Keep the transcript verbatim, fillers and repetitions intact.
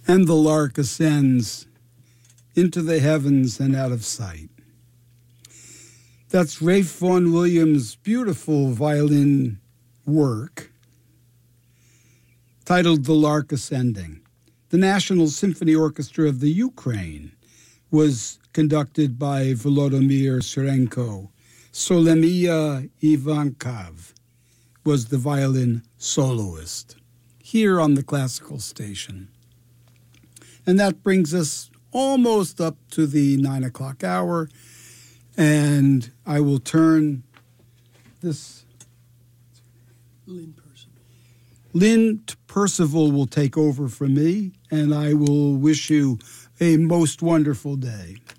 and the lark ascends into the heavens and out of sight. That's Ralph Vaughan Williams' beautiful violin work titled The Lark Ascending. The National Symphony Orchestra of the Ukraine was conducted by Volodymyr Serenko. Solomia Ivankov was the violin soloist here on the classical station. And that brings us almost up to the nine o'clock hour, and I will turn this... Lynn Percival. Lynn Percival will take over from me, and I will wish you a most wonderful day.